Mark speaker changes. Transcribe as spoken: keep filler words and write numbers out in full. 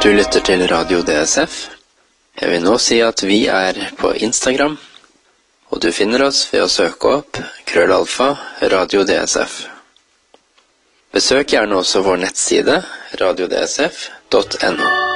Speaker 1: Du lytter til Radio D S F. Jeg vil nå si at vi er på Instagram, og du finner oss ved å søke opp krøllalfa Radio D S F. Besøk gjerne også vår nettside radio d s f punktum n o.